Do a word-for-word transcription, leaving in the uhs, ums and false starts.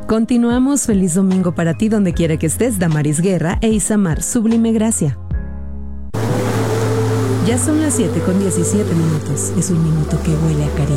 Continuamos. Feliz domingo para ti, donde quiera que estés. Damaris Guerra e Isamar Sublime Gracia. Ya son las siete con diecisiete minutos. Es un minuto que huele a cariño.